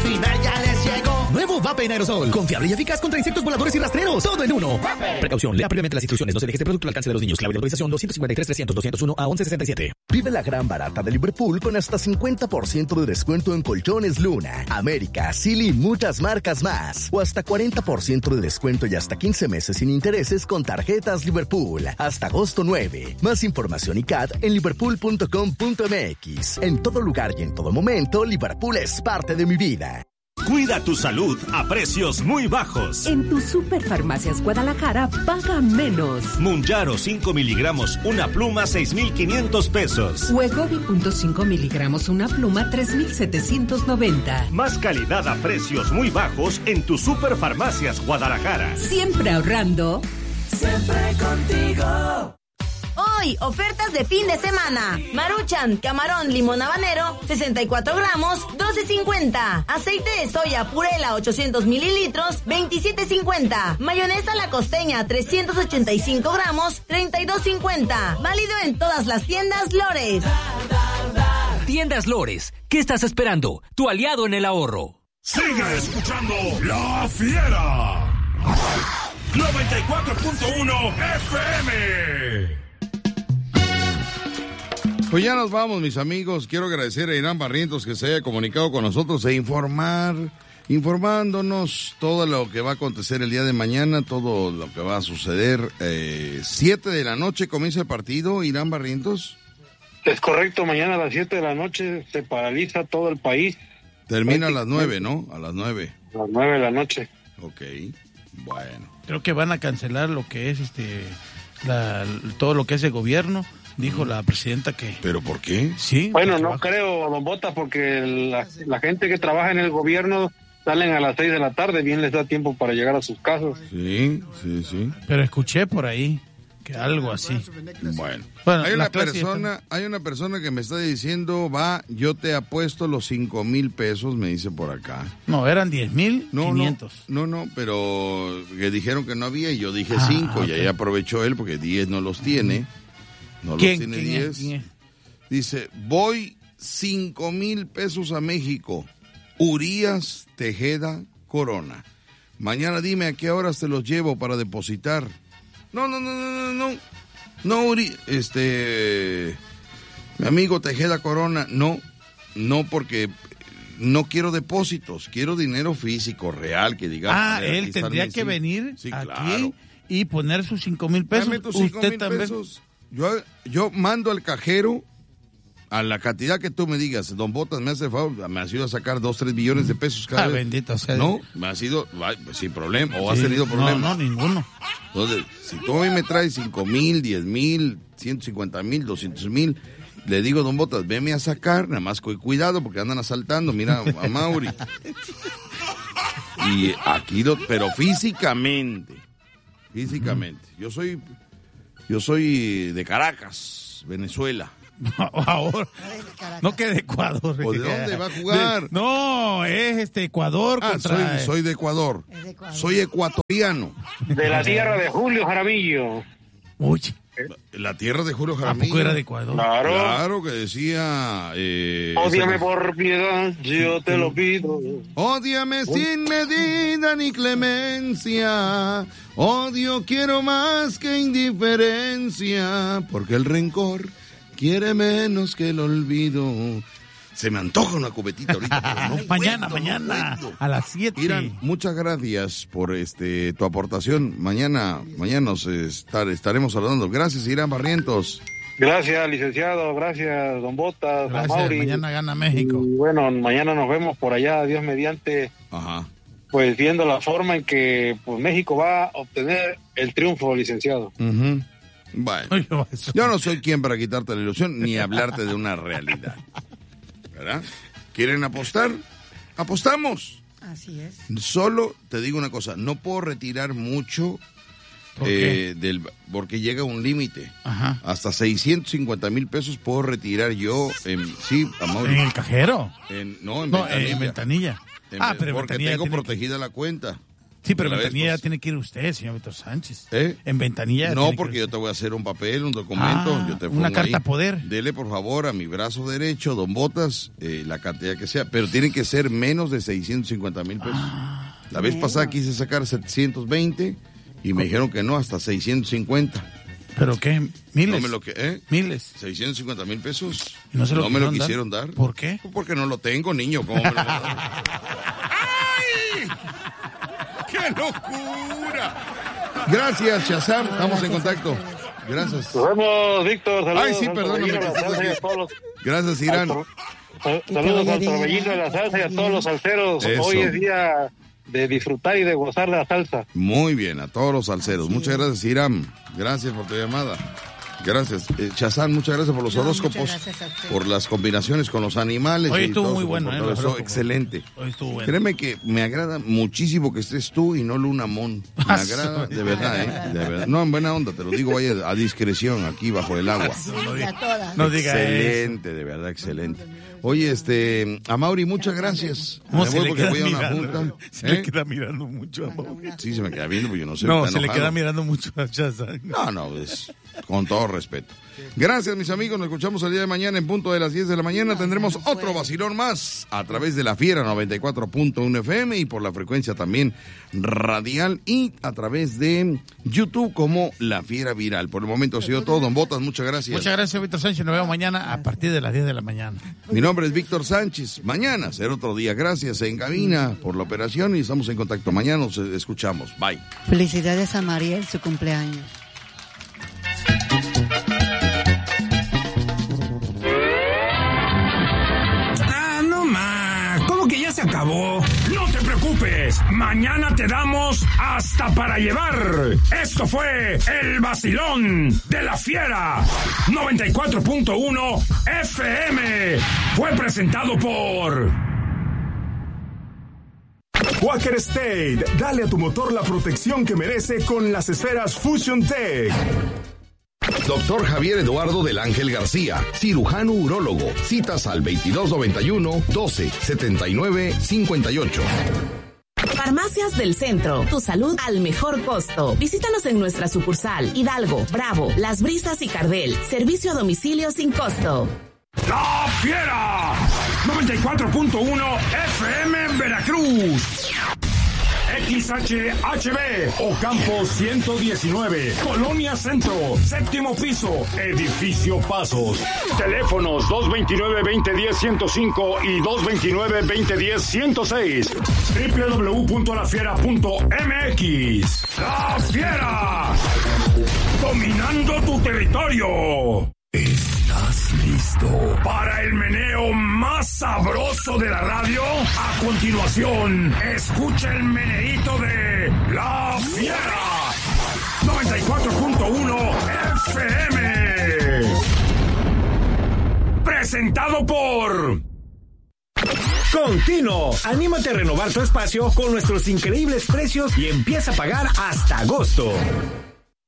Vape ya les llegó. Nuevo Vape en aerosol, confiable y eficaz contra insectos voladores y rastreros. Todo en uno. Vape. Precaución, lea previamente las instrucciones. No se deje este producto al alcance de los niños. Clave de autorización 253-300-201 a 1167. Vive la gran barata de Liverpool con hasta 50% de descuento en colchones Luna, América, Silly y muchas marcas más. O hasta 40% de descuento y hasta 15 meses sin intereses con tarjetas Liverpool. Hasta agosto 9. Más información y CAT en liverpool.com.mx. En todo lugar y en todo momento, Liverpool es parte de mi vida. Cuida tu salud a precios muy bajos. En tu Superfarmacias Guadalajara, paga menos. Munjaro 5 miligramos, una pluma, 6,500 pesos. Wegovy .5 miligramos, una pluma, 3,790. Más calidad a precios muy bajos en tu Superfarmacias Guadalajara. Siempre ahorrando. Siempre contigo. Hoy, ofertas de fin de semana. Maruchan, camarón, limón habanero, 64 gramos, 12.50. Aceite de soya Purela, 800 mililitros, 27.50. Mayonesa La Costeña, 385 gramos, 32.50. Válido en todas las tiendas Lores. Tiendas Lores, ¿qué estás esperando? Tu aliado en el ahorro. Sigue escuchando La Fiera. 94.1 FM. Pues ya nos vamos, mis amigos. Quiero agradecer a Irán Barrientos que se haya comunicado con nosotros e informándonos todo lo que va a acontecer el día de mañana, todo lo que va a suceder. 7 de la noche comienza el partido, Irán Barrientos. Es correcto, mañana a las 7 de la noche se paraliza todo el país. Termina a las 9, ¿no? A las 9. A las 9 de la noche. Ok, bueno. Creo que van a cancelar lo que es todo lo que es el gobierno. Dijo la presidenta que... ¿Pero por qué? Sí. Bueno, no creo, don Bota, porque la gente que trabaja en el gobierno salen a las 6 de la tarde, bien les da tiempo para llegar a sus casas. Sí. Pero escuché por ahí que algo así. Bueno, hay una persona que me está diciendo, yo te apuesto los 5,000 pesos, me dice por acá. No, eran 10,500. No, pero que dijeron que no había y yo dije 5 y ahí aprovechó él porque 10 no los tiene. No los tiene 10. ¿Quién es? Dice, voy 5,000 pesos a México. Urias Tejeda Corona. Mañana dime a qué horas te los llevo para depositar. No, mi amigo Tejeda Corona, no, porque no quiero depósitos, quiero dinero físico, real, que diga. Él tendría que venir aquí claro. Y poner sus 5,000 pesos. Dame tus 5,000 pesos. Yo mando al cajero a la cantidad que tú me digas. Don Botas, me hace el favor, me has ido a sacar 2-3 millones de pesos cada vez. Bendito sea. No, me has ido sin problema, o has tenido problemas. No, ninguno. Entonces, si tú a mí me traes 5,000, 10,000, 150,000, 200,000, le digo, don Botas, veme a sacar, nada más con cuidado porque andan asaltando, mira a Mauri. Y aquí, pero físicamente. Yo soy de Caracas, Venezuela. Ahora, no que de Ecuador. ¿O de dónde va a jugar? No, es Ecuador contra... Soy de Ecuador. Soy ecuatoriano. De la tierra de Julio Jaramillo. Uy. La tierra de Julio Jaramillo. ¿A poco era de Ecuador? Claro que decía... Ódiame por piedad, yo te lo pido. Ódiame sin medida ni clemencia. Odio quiero más que indiferencia. Porque el rencor quiere menos que el olvido. Se me antoja una cubetita ahorita. Pero no mañana, a las 7. Irán, muchas gracias por tu aportación. Mañana nos estaremos hablando. Gracias, Irán Barrientos. Gracias, licenciado. Gracias, don Botas. Gracias, Mauri. mañana gana México. Y bueno, mañana nos vemos por allá, Dios mediante. Ajá. Pues viendo la forma en que México va a obtener el triunfo, licenciado. Uh-huh. Bueno, yo no soy quien para quitarte la ilusión ni hablarte de una realidad. ¿Verdad? ¿Quieren apostar? Apostamos. Así es. Solo te digo una cosa, no puedo retirar mucho porque llega un límite. Hasta 650,000 pesos puedo retirar yo en el cajero. En ventanilla. Pero porque tengo protegida la cuenta. Sí, pero en Ventanilla tiene que ir usted, señor Víctor Sánchez. En Ventanilla. No, porque yo te voy a hacer un papel, un documento. Yo te una carta ahí. Poder. Dele, por favor, a mi brazo derecho, don Botas, la cantidad que sea. Pero tiene que ser menos de 650,000 pesos. La vez pasada quise sacar 720 y me dijeron que no, hasta 650. ¿Pero qué? ¿Miles? No me lo ¿Miles? 650,000 pesos. ¿Y no se lo me lo quisieron dar? ¿Por qué? Porque no lo tengo, niño. ¿Cómo me lo van a dar? ¡Ay! ¡Qué locura! Gracias, Shazam. Estamos en contacto. Gracias. Nos vemos, Víctor. Saludos. Ay, sí, perdóname. Gracias, Irán. Saludos al Torbellino de la Salsa y a todos los salseros. Eso. Hoy es día de disfrutar y de gozar la salsa. Muy bien, a todos los salseros. Muchas gracias, Irán. Gracias por tu llamada. Gracias. Chazán, muchas gracias por los horóscopos, por las combinaciones con los animales. Hoy estuvo muy bueno. Excelente. Hoy estuvo bueno. Créeme que me agrada muchísimo que estés tú y no Luna Mon. Me agrada, de verdad, De verdad. No, en buena onda, te lo digo vaya a discreción, aquí bajo el agua. No diga excelente, de verdad, excelente. Oye, Amaury, muchas gracias. ¿Cómo se le queda voy a una mirando? junta. Se le queda mirando mucho a Amaury. Sí, se me queda viendo, porque yo no sé. No, se le queda mirando mucho a Chazán. No, es con todo respeto. Gracias, mis amigos. Nos escuchamos el día de mañana en punto de las 10 de la mañana. Tendremos otro vacilón más a través de La Fiera 94.1 FM y por la frecuencia también radial y a través de YouTube como La Fiera Viral. Por el momento ha sido todo. Don Botas, muchas gracias. Muchas gracias, Víctor Sánchez. Nos vemos mañana a partir de las 10 de la mañana. Mi nombre es Víctor Sánchez. Mañana será otro día. Gracias en cabina por la operación y estamos en contacto. Mañana nos escuchamos. Bye. Felicidades a Mariel, su cumpleaños. Se acabó. No te preocupes, mañana te damos hasta para llevar. Esto fue el vacilón de La Fiera 94.1 FM. Fue presentado por Quaker State. Dale a tu motor la protección que merece con las esferas Fusion Tech. Doctor Javier Eduardo del Ángel García, cirujano urólogo. Citas al 2291-12-79-58. Farmacias del Centro, tu salud al mejor costo. Visítanos en nuestra sucursal Hidalgo, Bravo, Las Brisas y Cardel. Servicio a domicilio sin costo. La Fiera 94.1 FM en Veracruz. XHHB, Ocampo 119, Colonia Centro, séptimo piso, Edificio Pasos. Teléfonos 229-2010-105 y 229-2010-106. www.lafiera.mx. La Fiera, dominando tu territorio. ¿Estás listo para el meneo más sabroso de la radio? A continuación, escucha el meneíto de La Fiera 94.1 FM. Presentado por Contino. Anímate a renovar tu espacio con nuestros increíbles precios y empieza a pagar hasta agosto.